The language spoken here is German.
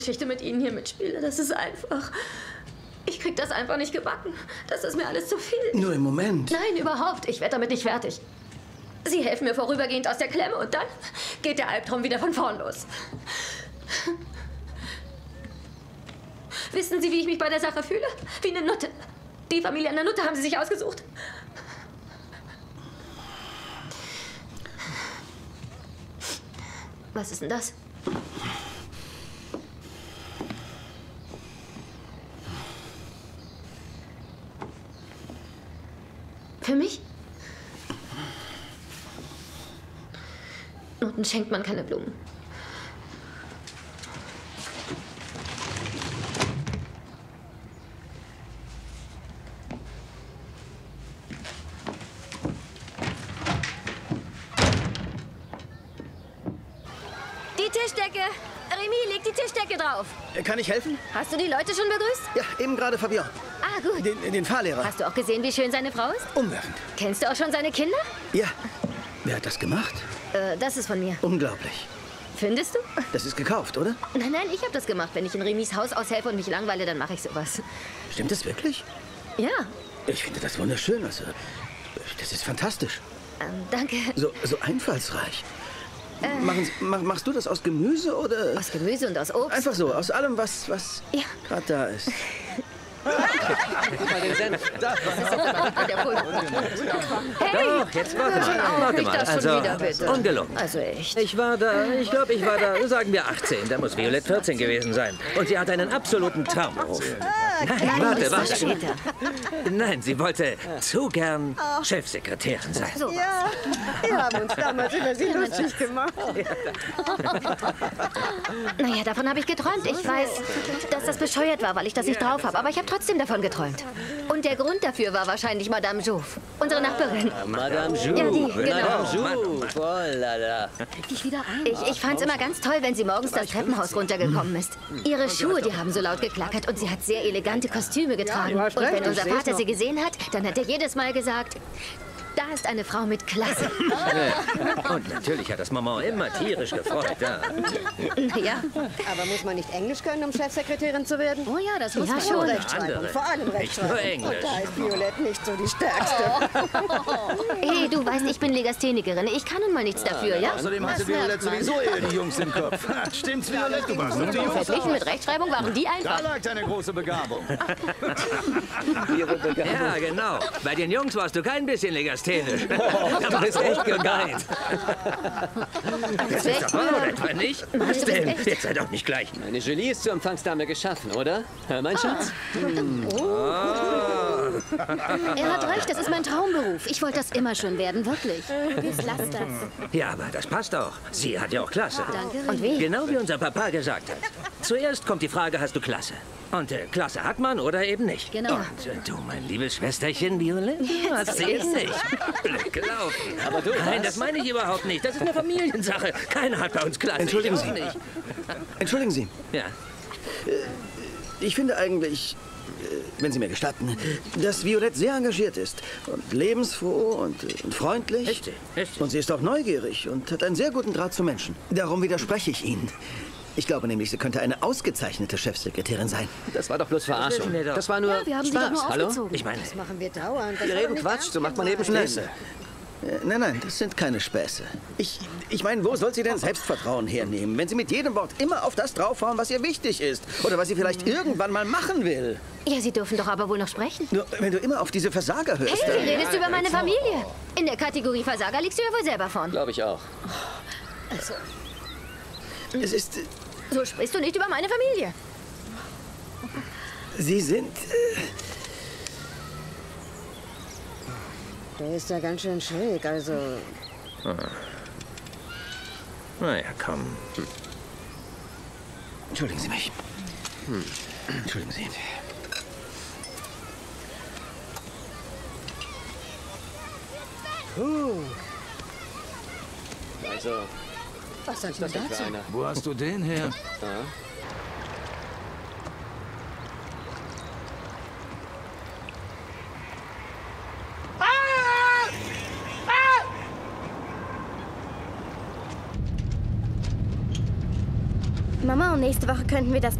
Geschichte mit Ihnen hier mitspiele. Das ist einfach... Ich krieg das einfach nicht gebacken. Das ist mir alles zu viel. Nur im Moment. Nein, überhaupt. Ich werde damit nicht fertig. Sie helfen mir vorübergehend aus der Klemme und dann geht der Albtraum wieder von vorn los. Wissen Sie, wie ich mich bei der Sache fühle? Wie eine Nutte. Die Familie einer Nutte haben Sie sich ausgesucht. Was ist denn das? Für mich? Noten schenkt man keine Blumen. Die Tischdecke! Remy, leg die Tischdecke drauf. Kann ich helfen? Hast du die Leute schon begrüßt? Ja, eben gerade Fabian. Ah, gut. Den Fahrlehrer. Hast du auch gesehen, wie schön seine Frau ist? Umwerfend. Kennst du auch schon seine Kinder? Ja. Wer hat das gemacht? Das ist von mir. Unglaublich. Findest du? Das ist gekauft, oder? Nein, nein, ich habe das gemacht. Wenn ich in Remys Haus aushelfe und mich langweile, dann mache ich sowas. Stimmt das wirklich? Ja. Ich finde das wunderschön. Also, das ist fantastisch. Danke. So einfallsreich. Machst du das aus Gemüse oder? Aus Gemüse und aus Obst? Einfach so, aus allem, was ja. gerade da ist. Guck mal den Senf. Hey! Doch, jetzt warte mal. Nicht das schon wieder, bitte. Ungelungen. Also echt. Ich glaube, ich war da, sagen wir 18. Da muss Violette 14 gewesen sein. Und sie hat einen absoluten Traumberuf. Nein, warte. Später. Nein, sie wollte zu gern Chefsekretärin sein. So Ja, wir haben uns damals über sie lustig gemacht. Naja, davon habe ich geträumt. Ich weiß, dass das bescheuert war, weil ich das nicht drauf habe. Aber ich habe trotzdem davon geträumt. Und der Grund dafür war wahrscheinlich Madame Jouve, unsere Nachbarin. Madame Jouve. Ja, die, genau. Madame Jouve. Oh la la. Ich fand es immer ganz toll, wenn sie morgens das Treppenhaus runtergekommen ist. Ihre Schuhe, die haben so laut geklackert und sie hat sehr elegante Kostüme getragen. du hast Und recht, wenn ich unser seh's Vater noch. sie gesehen hat, dann hat er jedes Mal gesagt, da ist eine Frau mit Klasse. Und natürlich hat das Maman immer tierisch gefreut. Ja. Ja, Aber muss man nicht Englisch können, um Chefsekretärin zu werden? oh ja, das muss Ja, man schon. schon. Rechtschreibung, Andere. vor allem Nicht Rechtschreibung. nur Englisch. Da ist Violette nicht so die Stärkste. Hey, du weißt, ich bin Legasthenikerin. Ich kann nun mal nichts dafür, ja? Außerdem hatte Violette sowieso eher die Jungs im Kopf. Stimmt's, Violette? Du warst doch die Jungs. Verglichen mit Rechtschreibung waren die Da einfach. lag deine große Begabung. Ja, genau. Bei den Jungs warst du kein bisschen legasthenisch. Da bist echt gemeint. Das ist doch wahr, etwa nicht? Was denn? Jetzt sei doch nicht gleich. Eine Julie ist zur Empfangsdame geschaffen, oder? Mein Schatz? Er hat recht, das ist mein Traumberuf. Ich wollte das immer schon werden, wirklich. Jetzt lass das. Ja, aber das passt auch. Sie hat ja auch Klasse. Danke. Und wie? Genau wie unser Papa gesagt hat. Zuerst kommt die Frage, hast du Klasse? Und Klasse hat man oder eben nicht. Genau. Und du, mein liebes Schwesterchen Violette, du hast sie eben nicht. Blöd gelaufen. Aber du, Nein, was? das meine ich überhaupt nicht. Das ist eine Familiensache. Keiner hat bei uns Klasse. Entschuldigen Ich auch Sie. nicht. Entschuldigen Sie. Ja. Ich finde eigentlich, wenn Sie mir gestatten, dass Violette sehr engagiert ist und lebensfroh und freundlich. Richtig, richtig. Und sie ist auch neugierig und hat einen sehr guten Draht zu Menschen. Darum widerspreche ich Ihnen. Ich glaube nämlich, sie könnte eine ausgezeichnete Chefsekretärin sein. Das war doch bloß Verarschung. wissen wir doch. Das war nur Ja, wir haben sie doch Spaß, nur hallo? aufgezogen. Ich meine, Das machen wir dauernd. Das Wir war reden doch nicht Quatsch, ernst so macht man eben gemeint. Späße. Nein, das sind keine Späße. Ich meine, wo soll sie denn Selbstvertrauen hernehmen, wenn sie mit jedem Wort immer auf das draufhauen, was ihr wichtig ist? Oder was sie vielleicht irgendwann mal machen will? Ja, Sie dürfen doch aber wohl noch sprechen. Nur, wenn du immer auf diese Versager hörst, Hey, dann... wie redest du über meine Familie? In der Kategorie Versager liegst du ja wohl selber vorn. Glaube ich auch. Es ist... So sprichst du nicht über meine Familie. Sie sind... Der ist ja ganz schön schräg, also... naja, komm. Entschuldigen Sie mich. Entschuldigen Sie. Also, Was sagst du das ist für dazu? einer. Wo hast du den her? Mama, nächste Woche könnten wir das